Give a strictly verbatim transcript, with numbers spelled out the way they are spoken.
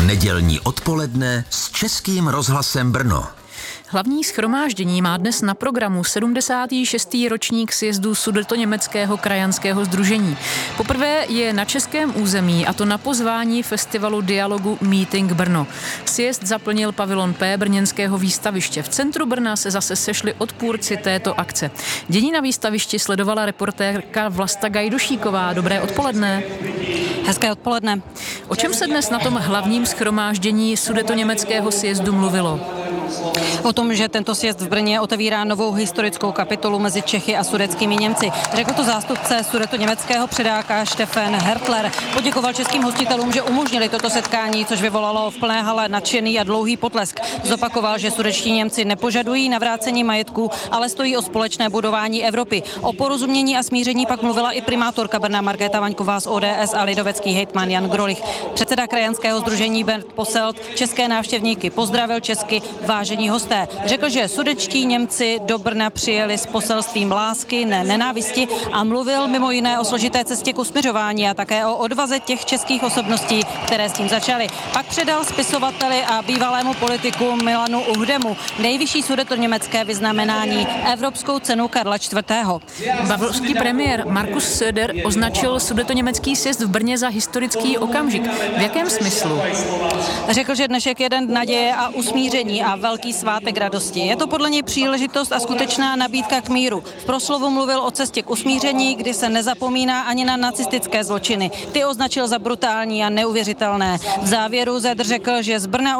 Nedělní odpoledne s Českým rozhlasem Brno. Hlavní shromáždění má dnes na programu sedmdesátý šestý ročník sjezdu Sudetoněmeckého krajanského sdružení. Poprvé je na českém území, a to na pozvání festivalu dialogu Meeting Brno. Sjezd zaplnil pavilon P brněnského výstaviště. V centru Brna se zase sešli odpůrci této akce. Dění na výstavišti sledovala reportérka Vlasta Gajdušíková. Dobré odpoledne. Hezké odpoledne. O čem se dnes na tom hlavním shromáždění Sudetoněmeckého sjezdu mluvilo? O tom, že tento sjezd v Brně otevírá novou historickou kapitolu mezi Čechy a sudetskými Němci. Řekl to zástupce sudetoněmeckého předáka Stefan Hertler. Poděkoval českým hostitelům, že umožnili toto setkání, což vyvolalo v plné hale nadšený a dlouhý potlesk. Zopakoval, že sudetští Němci nepožadují navrácení majetku, ale stojí o společné budování Evropy. O porozumění a smíření pak mluvila i primátorka Brna Markéta Vaňková z O D S a lidovecký hejtman Jan Grolich. Předseda krajanského sdružení Bernd Posselt české návštěvníky pozdravil česky. Vážení hosté, řekl, že sudetští Němci do Brna přijeli s poselstvím lásky, ne nenávisti, a mluvil mimo jiné o složité cestě k usmiřování a také o odvaze těch českých osobností, které s tím začaly. Pak předal spisovateli a bývalému politiku Milanu Uhdemu nejvyšší sudetoněmecké vyznamenání, Evropskou cenu Karla čtvrtého. Bavorský premiér Markus Söder označil sudetoněmecký sjezd v Brně za historický okamžik. V jakém smyslu? Řekl, že dnešek je den naděje a usmíření a velký svátek radosti. Je to podle něj příležitost a skutečná nabídka k míru. V proslovu mluvil o cestě k usmíření, kdy se nezapomíná ani na nacistické zločiny. Ty označil za brutální a neuvěřitelné. V závěru Söder řekl, že z Brna